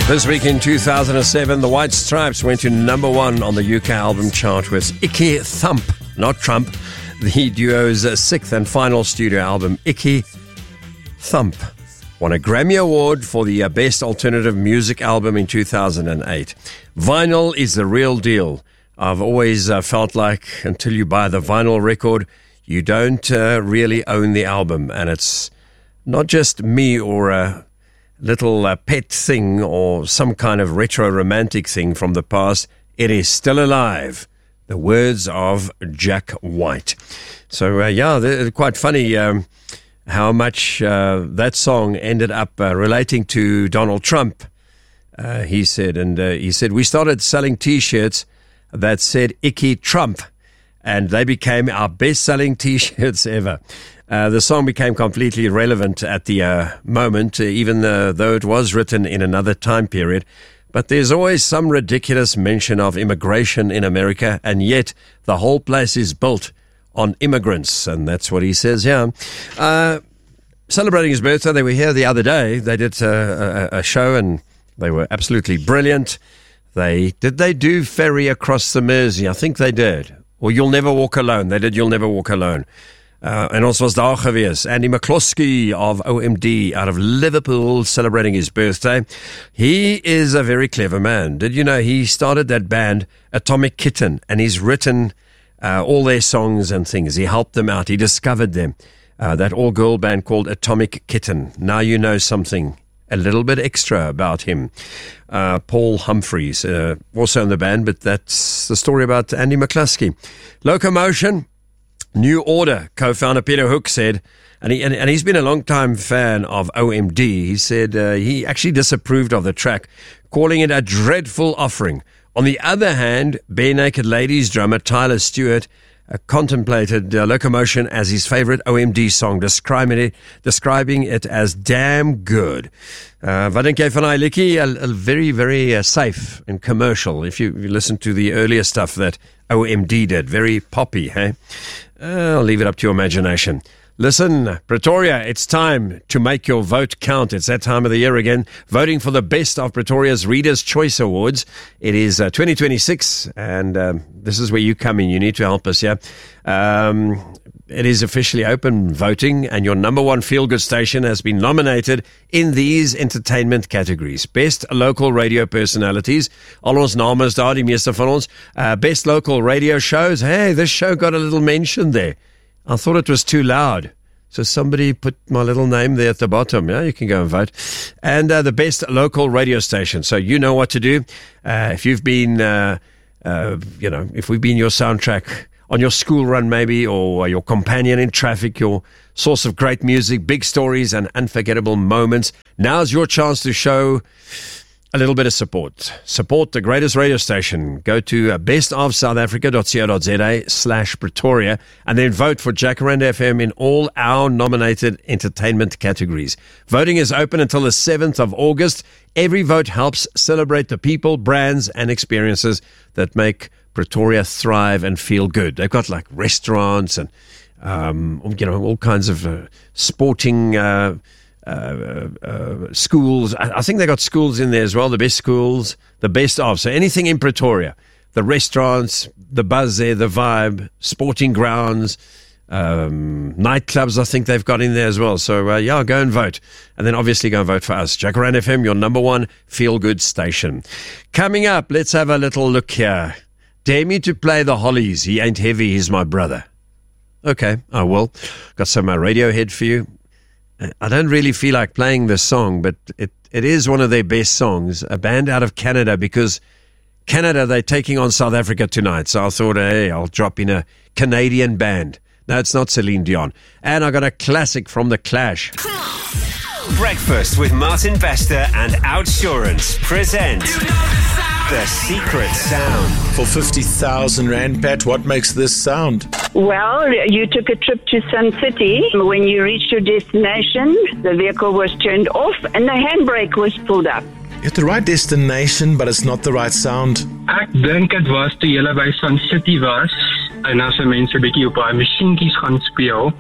This week in 2007, the White Stripes went to number 1 on the UK album chart with Icky Thump, not Trump, the duo's 6th and final studio album, Icky Thump. Won a Grammy Award for the Best Alternative Music Album in 2008. Vinyl is the real deal. I've always felt like until you buy the vinyl record, you don't really own the album. And it's not just me or a little pet thing or some kind of retro romantic thing from the past. It is still alive. The words of Jack White. So, they're quite funny how much that song ended up relating to Donald Trump. He said, we started selling T-shirts that said Icky Trump, and they became our best-selling T-shirts ever. The song became completely irrelevant at the moment, even though it was written in another time period. But there's always some ridiculous mention of immigration in America, and yet the whole place is built on immigrants, and that's what he says here. Celebrating his birthday, they were here the other day. They did a show, and they were absolutely brilliant. Did they do Ferry Across the Mersey? I think they did. Or You'll Never Walk Alone. They did You'll Never Walk Alone. En ons was daar gewees. Andy McCloskey of OMD out of Liverpool celebrating his birthday. He is a very clever man. Did you know he started that band Atomic Kitten, and he's written all their songs and things. He helped them out. He discovered them. That all-girl band called Atomic Kitten. Now you know something a little bit extra about him. Paul Humphreys, also in the band, but that's the story about Andy McCluskey. Locomotion, New Order co-founder Peter Hook said, and he's been a long-time fan of OMD. He said he actually disapproved of the track, calling it a dreadful offering. On the other hand, Bare Naked Ladies drummer Tyler Stewart contemplated Locomotion as his favorite OMD song, describing it as damn good. Wat dink jy van hy liedjie? A very, very safe and commercial. If you listen to the earlier stuff that OMD did, very poppy, hey? I'll leave it up to your imagination. Listen, Pretoria, it's time to make your vote count. It's that time of the year again. Voting for the best of Pretoria's Reader's Choice Awards. It is 2026, and this is where you come in. You need to help us, yeah? It is officially open voting, and your number 1 feel-good station has been nominated in these entertainment categories. Best local radio personalities. Al ons name is daar, die meeste van ons. Best local radio shows. Hey, this show got a little mention there. I thought it was too loud. So somebody put my little name there at the bottom. Yeah, you can go and vote. And the best local radio station. So you know what to do. If you've been, if we've been your soundtrack on your school run maybe, or your companion in traffic, your source of great music, big stories and unforgettable moments, now's your chance to show a little bit of support. Support the greatest radio station. Go to bestofsouthafrica.co.za/Pretoria and then vote for Jacaranda FM in all our nominated entertainment categories. Voting is open until the 7th of August. Every vote helps celebrate the people, brands, and experiences that make Pretoria thrive and feel good. They've got like restaurants and, all kinds of sporting schools. I think they got schools in there as well, the best schools, the best of. So anything in Pretoria, the restaurants, the buzz there, the vibe, sporting grounds, nightclubs, I think they've got in there as well. So, go and vote. And then obviously go and vote for us. Jacaranda FM, your number 1 feel-good station. Coming up, let's have a little look here. Dare me to play the Hollies. He ain't heavy, he's my brother. Okay, I will. Got some Radiohead for you. I don't really feel like playing this song, but it is one of their best songs, a band out of Canada, because Canada, they're taking on South Africa tonight. So I thought, hey, I'll drop in a Canadian band. No, it's not Celine Dion. And I got a classic from The Clash. Breakfast with Martin Bester and Outsurance present The Secret Sound. For 50,000 Rand, Pat, what makes this sound? Well, you took a trip to Sun City. When you reached your destination, the vehicle was turned off and the handbrake was pulled up. You have the right destination, but it's not the right sound. Ek dink dit was toe julle by Sun City was en as mense 'n bietjie op daai masjienkies gaan speel.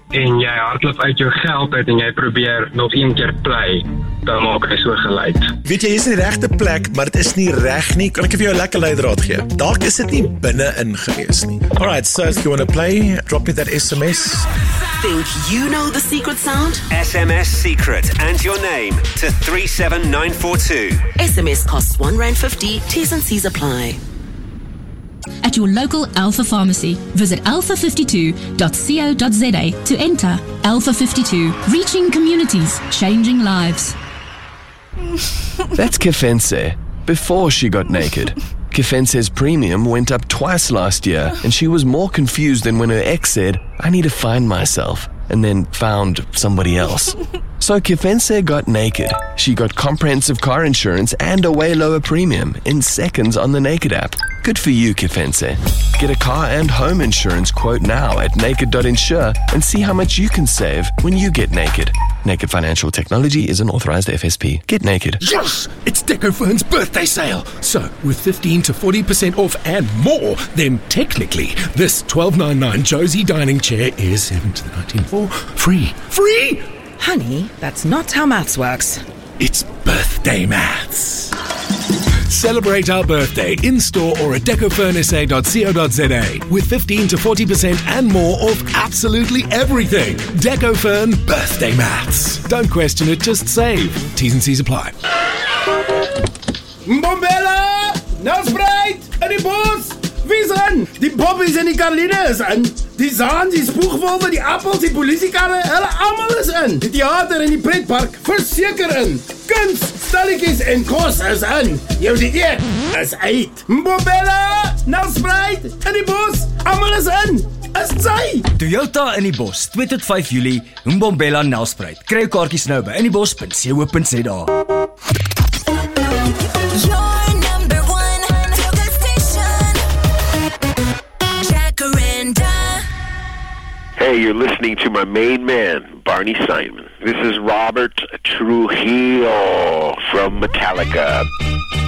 en jy hardloop uit jou geld uit en jy probeer nog een keer play, dan maak hy so geluid. Weet jy, jy is in die regte plek, maar dit is nie reg nie. Kan ek vir jou 'n lekker leidraad gee? Dalk is dit nie binne-in gewees nie. Alright, so if you want to play, drop me that SMS. Think you know the secret sound? SMS secret and your name to 37942. SMS costs R1.50. T's and C's apply. At your local Alpha Pharmacy, visit alpha52.co.za to enter Alpha 52, reaching communities, changing lives. That's Kefense, before she got naked. Kefense's premium went up twice last year, and she was more confused than when her ex said, I need to find myself, and then found somebody else. So Kefense got naked. She got comprehensive car insurance and a way lower premium in seconds on the Naked app. Good for you, Kefense. Get a car and home insurance quote now at naked.insure and see how much you can save when you get naked. Naked Financial Technology is an authorized FSP. Get naked. Yes! It's Decofern's birthday sale. So, with 15 to 40% off and more, then technically, this $12.99 Josie dining chair is 7 to the 19 free. Free! Honey, that's not how maths works. It's birthday maths. Celebrate our birthday in-store or at decofernsa.co.za with 15 to 40% and more off absolutely everything. Decofern birthday maths. Don't question it, just save. T's and C's apply. Mbombela! Nelspruit! In die bos! Wie's in? Die poppies en die Karline is in. Die Zaan, die spoegwolwe, die appels, die polisiekarre, hulle almal is in. Die theater en die pretpark verseker in. Kuns, stalletjies en kos is in. Jou dieet is uit. Mbombela! Nelspruit! In die bos! Almal is in! Is sy! Toyota in die bos, 2 tot 5 Julie, Mbombela Nelspruit. Kry jou kaartjies nou by inniebos.co.za. Hey, you're listening to my main man, Barney Simon. This is Robert Trujillo from Metallica.